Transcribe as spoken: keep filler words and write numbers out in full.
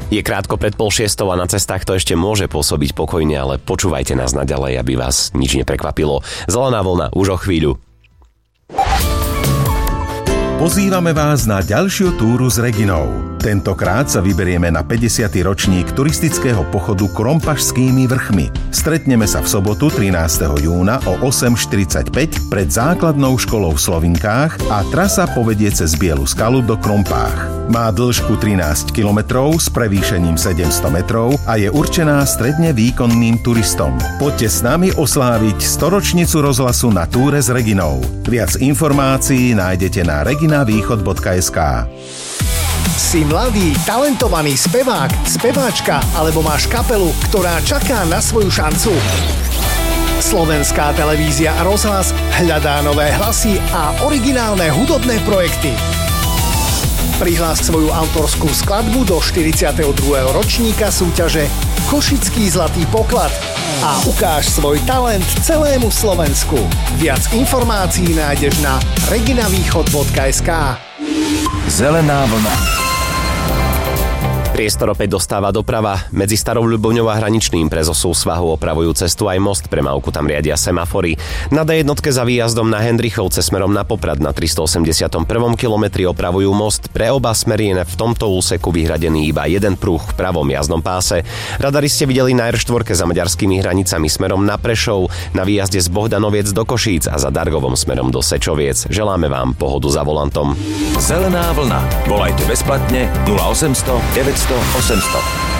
Je krátko pred pol šiestou a na cestách to ešte môže pôsobiť pokojne, ale počúvajte nás naďalej, aby vás nič neprekvapilo. Zelená vlna už o chvíľu. Pozývame vás na ďalšiu túru s Reginou. Tentokrát sa vyberieme na päťdesiaty ročník turistického pochodu Krompašskými vrchmi. Stretneme sa v sobotu trinásteho júna o osem štyridsaťpäť pred základnou školou v Slovinkách a trasa povedie cez Bielu skalu do Krompách. Má dĺžku trinásť kilometrov s prevýšením sedemsto metrov a je určená stredne výkonným turistom. Poďte s nami osláviť storočnicu rozhlasu na túre s Reginou. Viac informácií nájdete na reginavýchod bodka es ká. Si mladý, talentovaný spevák, speváčka alebo máš kapelu, ktorá čaká na svoju šancu? Slovenská televízia a rozhlas hľadá nové hlasy a originálne hudobné projekty. Prihlás svoju autorskú skladbu do štyridsiateho druhého ročníka súťaže Košický zlatý poklad a ukáž svoj talent celému Slovensku. Viac informácií nájdeš na reginavýchod bodka es ká. Zelená vlna. Priestor opäť dostáva doprava. Medzi Starou Ľubovňou a Hraničným pre zosúv svahu opravujú cestu aj most, premávku tam riadia semafory. Na dé jednotke za výjazdom na Hendrichovce smerom na Poprad na tristoosemdesiatom prvom kilometri opravujú most. Pre oba smery je v tomto úseku vyhradený iba jeden pruh v pravom jazdnom páse. Radari ste videli na er štyri za maďarskými hranicami smerom na Prešov, na výjazde z Bohdanoviec do Košíc a za Dargovom smerom do Sečoviec. Želáme vám pohodu za volantom. Zelená vlna. Volajte bezplatne nula osemsto deväťsto osemsto.